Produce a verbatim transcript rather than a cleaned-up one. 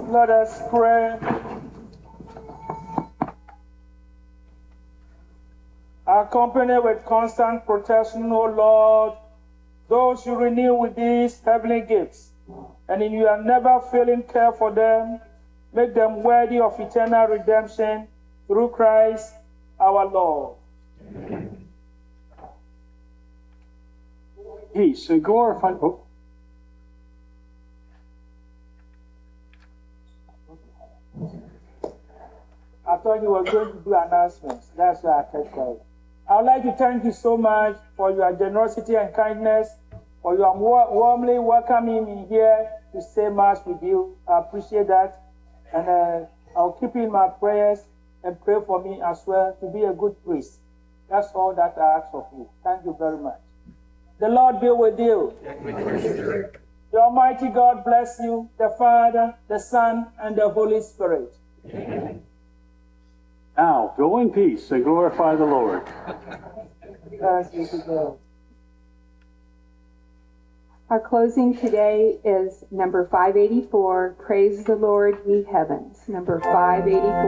Let us pray. Accompanied with constant protection, O Lord, those you renew with these heavenly gifts, and in your never failing care for them, make them worthy of eternal redemption through Christ our Lord. Peace and glorify. Oh. I thought you were going to do announcements. That's why I kept quiet. I would like to thank you so much for your generosity and kindness, for your warmly welcoming me here to say Mass with you. I appreciate that. And uh, I'll keep you in my prayers and pray for me as well to be a good priest. That's all that I ask of you. Thank you very much. The Lord be with you. The Almighty God bless you, the Father, the Son, and the Holy Spirit. Amen. Now, go in peace and glorify the Lord. Thanks be to God. Our closing today is number five eighty-four, Praise the Lord, ye heavens. Number five eighty-four.